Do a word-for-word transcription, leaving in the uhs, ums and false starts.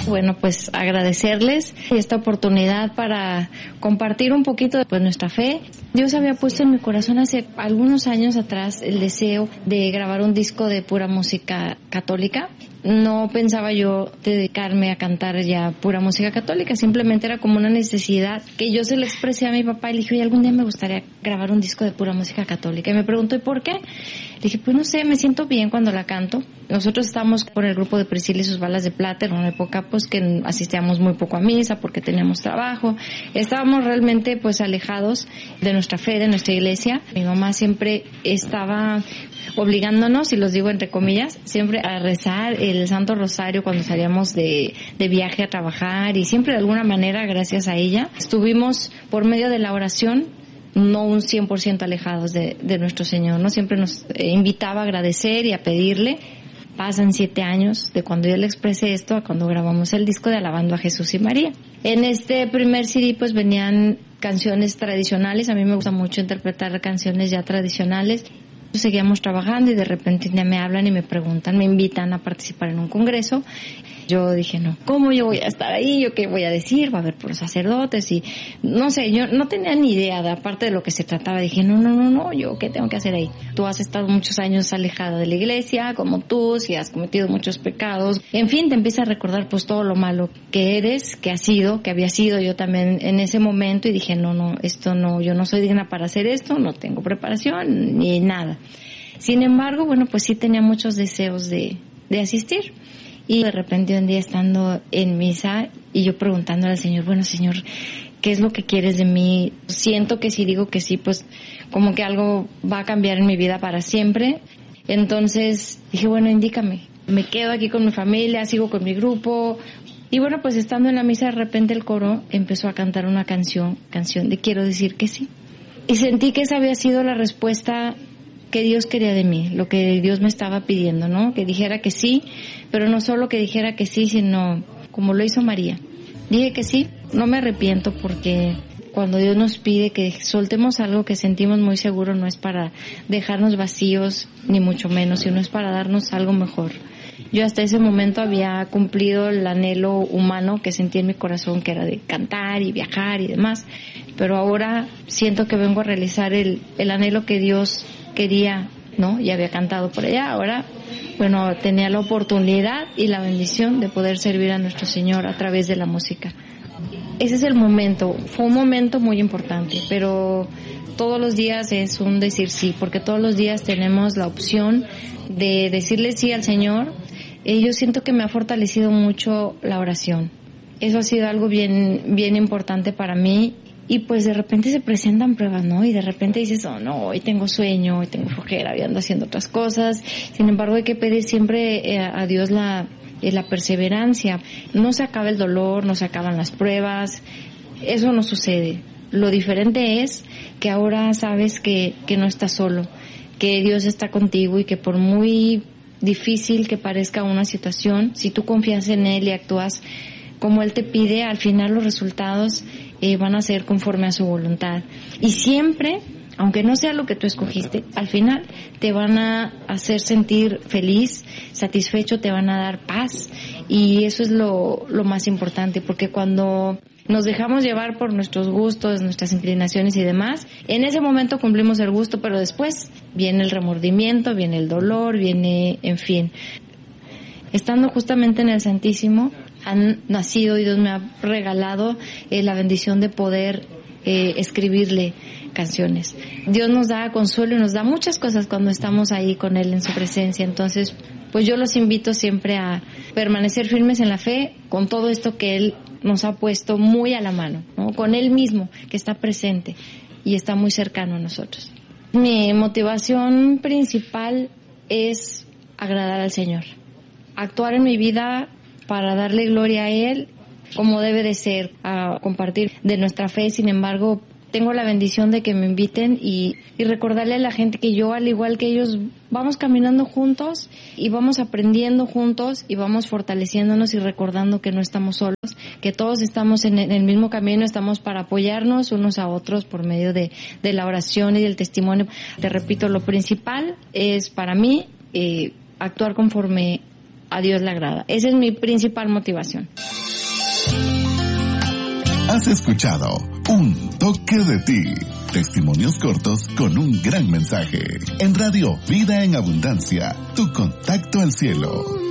Bueno, pues agradecerles esta oportunidad para compartir un poquito de pues, nuestra fe. Dios había puesto en mi corazón hace algunos años atrás el deseo de grabar un disco de pura música católica. No pensaba yo dedicarme a cantar ya pura música católica, simplemente era como una necesidad que yo se lo expresé a mi papá y le dije, oye, algún día me gustaría grabar un disco de pura música católica. Y me preguntó, ¿y por qué? Le dije, pues no sé, me siento bien cuando la canto. Nosotros estábamos con el grupo de Priscila y sus balas de plata en una época pues que asistíamos muy poco a misa porque teníamos trabajo. Estábamos realmente pues alejados de nuestra fe, de nuestra iglesia. Mi mamá siempre estaba obligándonos, y los digo entre comillas, siempre a rezar el Santo Rosario cuando salíamos de, de viaje a trabajar, y siempre de alguna manera, gracias a ella, estuvimos por medio de la oración, no un cien por ciento alejados de, de nuestro Señor, ¿no? Siempre nos eh, invitaba a agradecer y a pedirle. Pasan siete años de cuando yo le expresé esto a cuando grabamos el disco de Alabando a Jesús y María. En este primer C D pues venían canciones tradicionales, a mí me gusta mucho interpretar canciones ya tradicionales. Seguíamos trabajando y de repente ya me hablan y me preguntan, me invitan a participar en un congreso. Yo dije, no, ¿cómo yo voy a estar ahí? ¿Yo qué voy a decir? Va a haber puros sacerdotes y no sé, yo no tenía ni idea de aparte de lo que se trataba. Dije, no, no, no, no, ¿yo qué tengo que hacer ahí? Tú has estado muchos años alejada de la iglesia, como tú, si has cometido muchos pecados. En fin, te empieza a recordar pues todo lo malo que eres, que has sido, que había sido yo también en ese momento, y dije, no, no, esto no, yo no soy digna para hacer esto, no tengo preparación ni nada. Sin embargo, bueno, pues sí tenía muchos deseos de, de asistir. Y de repente un día estando en misa y yo preguntándole al Señor, bueno, Señor, ¿qué es lo que quieres de mí? Siento que si digo que sí, pues como que algo va a cambiar en mi vida para siempre. Entonces dije, bueno, indícame. Me quedo aquí con mi familia, sigo con mi grupo. Y bueno, pues estando en la misa, de repente el coro empezó a cantar una canción, canción de Quiero decir que sí. Y sentí que esa había sido la respuesta que Dios quería de mí, lo que Dios me estaba pidiendo, ¿no? Que dijera que sí, pero no solo que dijera que sí, sino como lo hizo María. Dije que sí, no me arrepiento, porque cuando Dios nos pide que soltemos algo que sentimos muy seguro, no es para dejarnos vacíos, ni mucho menos, sino es para darnos algo mejor. Yo hasta ese momento había cumplido el anhelo humano que sentí en mi corazón, que era de cantar y viajar y demás, pero ahora siento que vengo a realizar el, el anhelo que Dios quería, ¿no? Y había cantado por allá. Ahora, bueno, tenía la oportunidad y la bendición de poder servir a nuestro Señor a través de la música. Ese es el momento. Fue un momento muy importante, pero todos los días es un decir sí, porque todos los días tenemos la opción de decirle sí al Señor. Y yo siento que me ha fortalecido mucho la oración. Eso ha sido algo bien, bien importante para mí. Y pues de repente se presentan pruebas, ¿no? Y de repente dices, oh no, hoy tengo sueño, hoy tengo flojera, hoy ando haciendo otras cosas. Sin embargo, hay que pedir siempre eh, a Dios la, eh, la perseverancia. No se acaba el dolor, no se acaban las pruebas. Eso no sucede. Lo diferente es que ahora sabes que, que no estás solo, que Dios está contigo, y que por muy difícil que parezca una situación, si tú confías en Él y actúas como Él te pide, al final los resultados eh, van a ser conforme a su voluntad. Y siempre, aunque no sea lo que tú escogiste, al final te van a hacer sentir feliz, satisfecho, te van a dar paz. Y eso es lo, lo más importante, porque cuando nos dejamos llevar por nuestros gustos, nuestras inclinaciones y demás, en ese momento cumplimos el gusto, pero después viene el remordimiento, viene el dolor, viene, en fin. Estando justamente en el Santísimo, han nacido y Dios me ha regalado eh, la bendición de poder eh, escribirle canciones. Dios nos da consuelo y nos da muchas cosas cuando estamos ahí con Él en su presencia. Entonces, pues yo los invito siempre a permanecer firmes en la fe con todo esto que Él nos ha puesto muy a la mano, ¿no? Con Él mismo, que está presente y está muy cercano a nosotros. Mi motivación principal es agradar al Señor, actuar en mi vida para darle gloria a Él como debe de ser, a compartir de nuestra fe. Sin embargo, tengo la bendición de que me inviten y, y recordarle a la gente que yo, al igual que ellos, vamos caminando juntos y vamos aprendiendo juntos y vamos fortaleciéndonos y recordando que no estamos solos, que todos estamos en el mismo camino, estamos para apoyarnos unos a otros por medio de, de la oración y del testimonio. Te repito, lo principal es para mí eh, actuar conforme a Dios le agrada. Esa es mi principal motivación. Has escuchado Un Toque de Ti. Testimonios cortos con un gran mensaje. En Radio Vida en Abundancia, tu contacto al cielo.